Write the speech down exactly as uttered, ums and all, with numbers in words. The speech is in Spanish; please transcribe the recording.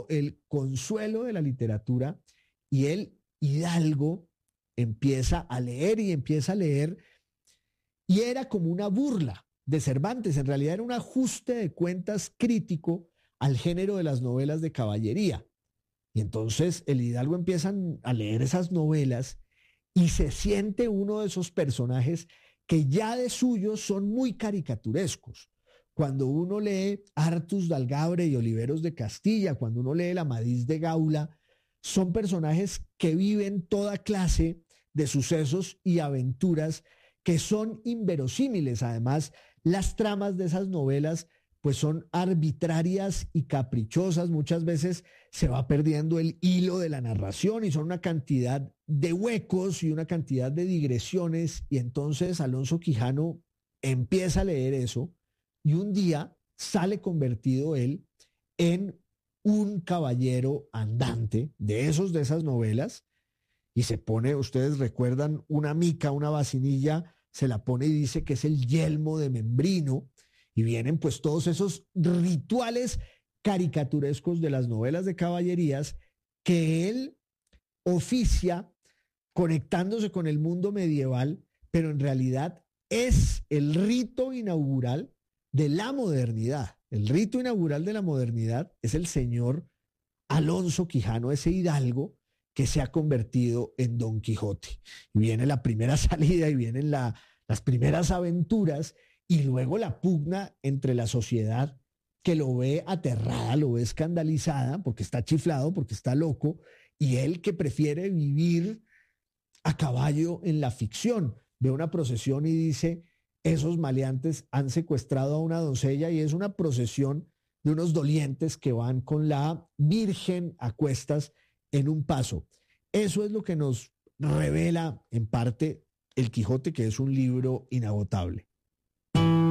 el consuelo de la literatura, y el Hidalgo empieza a leer y empieza a leer, y era como una burla de Cervantes, en realidad era un ajuste de cuentas crítico al género de las novelas de caballería. Y entonces el Hidalgo empieza a leer esas novelas y se siente uno de esos personajes que ya de suyo son muy caricaturescos. Cuando uno lee Artus d'Algabre y Oliveros de Castilla, cuando uno lee el Amadís de Gaula, son personajes que viven toda clase de sucesos y aventuras que son inverosímiles. Además, las tramas de esas novelas pues son arbitrarias y caprichosas. Muchas veces se va perdiendo el hilo de la narración y son una cantidad de huecos y una cantidad de digresiones. Y entonces Alonso Quijano empieza a leer eso y un día sale convertido él en un caballero andante de esos de esas novelas y se pone, ustedes recuerdan, una mica, una vacinilla, se la pone y dice que es el yelmo de Membrino. Y vienen pues todos esos rituales caricaturescos de las novelas de caballerías que él oficia conectándose con el mundo medieval, pero en realidad es el rito inaugural de la modernidad. El rito inaugural de la modernidad es el señor Alonso Quijano, ese hidalgo que se ha convertido en Don Quijote. Y viene la primera salida y vienen la, las primeras aventuras, y luego la pugna entre la sociedad que lo ve aterrada, lo ve escandalizada, porque está chiflado, porque está loco, y él que prefiere vivir a caballo en la ficción. Ve una procesión y dice, esos maleantes han secuestrado a una doncella, y es una procesión de unos dolientes que van con la Virgen a cuestas en un paso. Eso es lo que nos revela en parte El Quijote, que es un libro inagotable.